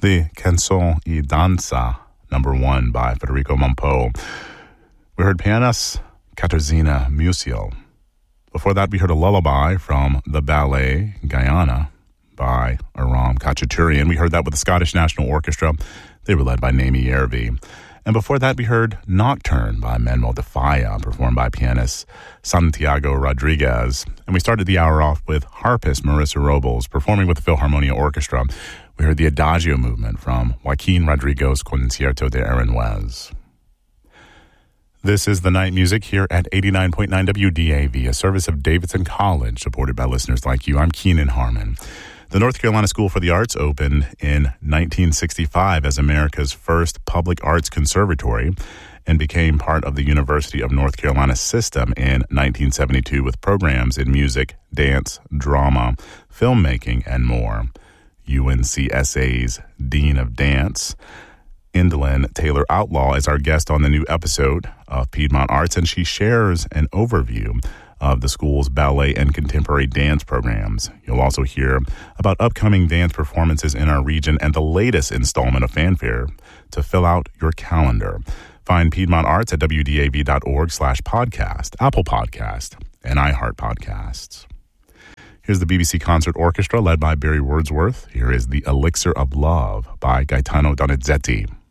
the Canzone y Danza, #1 by Federico Mompo. We heard pianist Katarzyna Musial. Before that, we heard a lullaby from the ballet Guyana by Aram Khachaturian. We heard that with the Scottish National Orchestra. They were led by Naomi Yervi. And before that, we heard Nocturne by Manuel de Falla, performed by pianist Santiago Rodriguez. And we started the hour off with harpist Marissa Robles, performing with the Philharmonia Orchestra. We heard the Adagio movement from Joaquin Rodrigo's Concierto de Aranjuez. This is The Night Music here at 89.9 WDAV, a service of Davidson College, supported by listeners like you. I'm Keenan Harmon. The North Carolina School for the Arts opened in 1965 as America's first public arts conservatory and became part of the University of North Carolina system in 1972 with programs in music, dance, drama, filmmaking, and more. UNCSA's Dean of Dance, Indolin Taylor Outlaw, is our guest on the new episode of Piedmont Arts, and she shares an overview of the school's ballet and contemporary dance programs. You'll also hear about upcoming dance performances in our region and the latest installment of Fanfare to fill out your calendar. Find Piedmont Arts at wdav.org/podcast, Apple Podcast, and iHeart Podcasts. Here's the BBC Concert Orchestra led by Barry Wordsworth. Here is The Elixir of Love by Gaetano Donizetti.